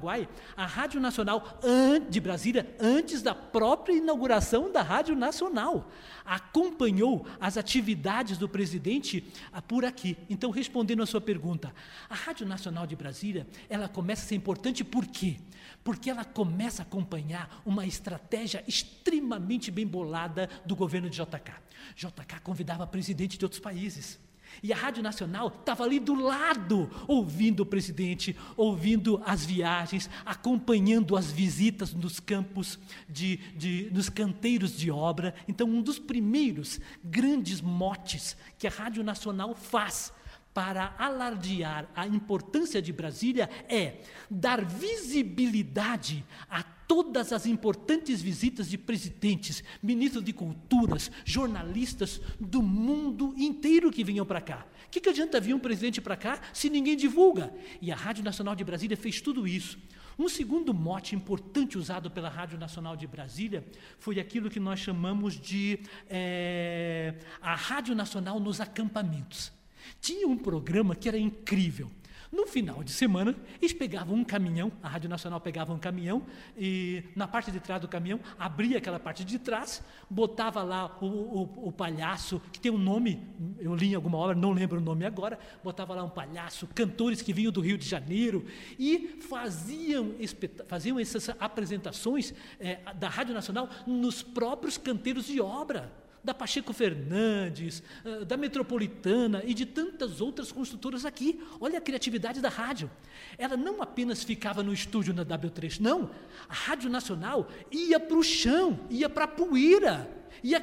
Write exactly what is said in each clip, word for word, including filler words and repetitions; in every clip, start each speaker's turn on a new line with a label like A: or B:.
A: Paraguai, a Rádio Nacional de Brasília, antes da própria inauguração da Rádio Nacional, acompanhou as atividades do presidente por aqui. Então, respondendo a sua pergunta, a Rádio Nacional de Brasília, ela começa a ser importante por quê? Porque ela começa a acompanhar uma estratégia extremamente bem bolada do governo de J K. J K convidava presidente de outros países. E a Rádio Nacional estava ali do lado, ouvindo o presidente, ouvindo as viagens, acompanhando as visitas nos campos, de, de, nos canteiros de obra. Então, um dos primeiros grandes motes que a Rádio Nacional faz para alardear a importância de Brasília é dar visibilidade a todas as importantes visitas de presidentes, ministros de culturas, jornalistas do mundo inteiro que vinham para cá. O que, que adianta vir um presidente para cá se ninguém divulga? E a Rádio Nacional de Brasília fez tudo isso. Um segundo mote importante usado pela Rádio Nacional de Brasília foi aquilo que nós chamamos de é, a Rádio Nacional nos acampamentos. Tinha um programa que era incrível. No final de semana, eles pegavam um caminhão, a Rádio Nacional pegava um caminhão, e na parte de trás do caminhão, abria aquela parte de trás, botava lá o, o, o palhaço, que tem um nome, eu li em alguma obra, não lembro o nome agora, botava lá um palhaço, cantores que vinham do Rio de Janeiro, e faziam, faziam essas apresentações é, da Rádio Nacional nos próprios canteiros de obra, da Pacheco Fernandes, da Metropolitana e de tantas outras construtoras aqui. Olha a criatividade da rádio. Ela não apenas ficava no estúdio na W três, não. A Rádio Nacional ia para o chão, ia para a poeira, ia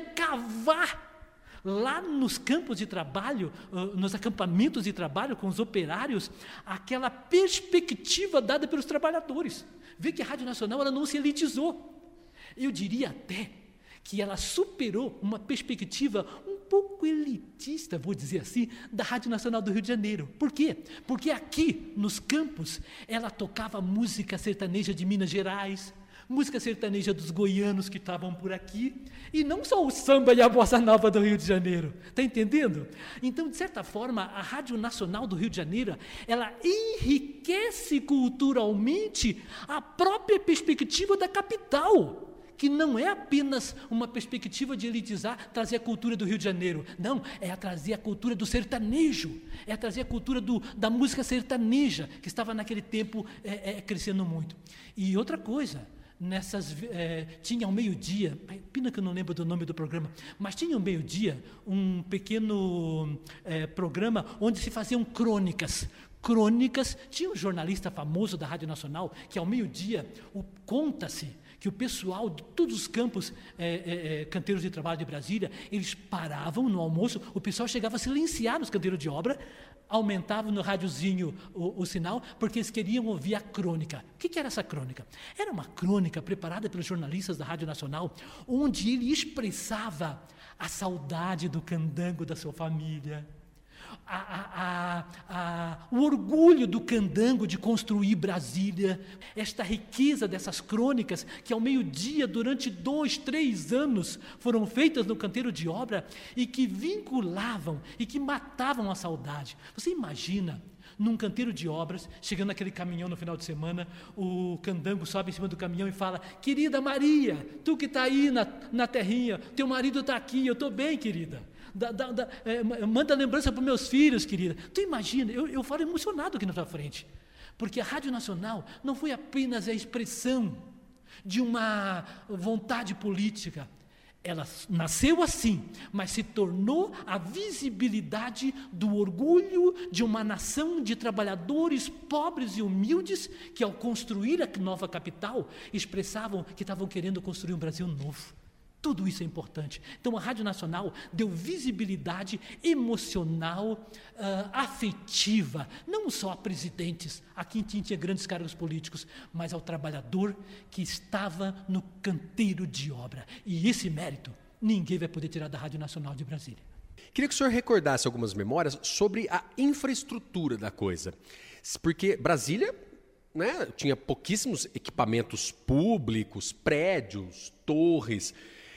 A: cavar lá nos campos de trabalho, nos acampamentos de trabalho com os operários, aquela perspectiva dada pelos trabalhadores. Vê que a Rádio Nacional ela não se elitizou. Eu diria até que ela superou uma perspectiva um pouco elitista, vou dizer assim, da Rádio Nacional do Rio de Janeiro. Por quê? Porque aqui, nos campos, ela tocava música sertaneja de Minas Gerais, música sertaneja dos goianos que estavam por aqui, e não só o samba e a bossa nova do Rio de Janeiro. Está entendendo? Então, de certa forma, a Rádio Nacional do Rio de Janeiro, ela enriquece culturalmente a própria perspectiva da capital, que não é apenas uma perspectiva de elitizar, trazer a cultura do Rio de Janeiro. Não, é a trazer a cultura do sertanejo, é a trazer a cultura do, da música sertaneja, que estava naquele tempo é, é, crescendo muito. E outra coisa, nessas, é, tinha ao meio-dia, pena que eu não lembro do nome do programa, mas tinha ao meio-dia um pequeno é, programa onde se faziam crônicas, crônicas, tinha um jornalista famoso da Rádio Nacional, que ao meio-dia, o, conta-se, que o pessoal de todos os campos, é, é, canteiros de trabalho de Brasília, eles paravam no almoço, o pessoal chegava a silenciar nos canteiros de obra, aumentavam no rádiozinho o, o sinal, porque eles queriam ouvir a crônica. O que, que era essa crônica? Era uma crônica preparada pelos jornalistas da Rádio Nacional, onde ele expressava a saudade do candango da sua família, A, a, a, a, o orgulho do candango de construir Brasília, esta riqueza dessas crônicas que ao meio-dia, durante dois, três anos, foram feitas no canteiro de obra e que vinculavam e que matavam a saudade. Você imagina, num canteiro de obras, chegando aquele caminhão no final de semana, o candango sobe em cima do caminhão e fala: querida Maria, tu que está aí na, na terrinha, teu marido está aqui, eu estou bem, querida. Da, da, da, é, manda lembrança para os meus filhos, querida. Tu imagina, eu, eu falo emocionado aqui na tua frente, porque a Rádio Nacional não foi apenas a expressão de uma vontade política. Ela nasceu assim, mas se tornou a visibilidade do orgulho de uma nação de trabalhadores pobres e humildes que, ao construir a nova capital, expressavam que estavam querendo construir um Brasil novo. Tudo isso é importante. Então a Rádio Nacional deu visibilidade emocional, uh, afetiva, não só a presidentes, a quem tinha grandes cargos políticos, mas ao trabalhador que estava no canteiro de obra. E esse mérito ninguém vai poder tirar da Rádio Nacional de Brasília.
B: Queria que o senhor recordasse algumas memórias sobre a infraestrutura da coisa. Porque Brasília, né, tinha pouquíssimos equipamentos públicos, prédios, torres.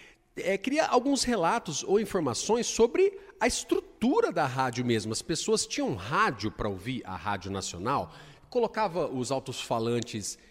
B: É, queria alguns relatos ou informações sobre a estrutura da rádio mesmo. As pessoas tinham rádio para ouvir a Rádio Nacional, colocava os alto-falantes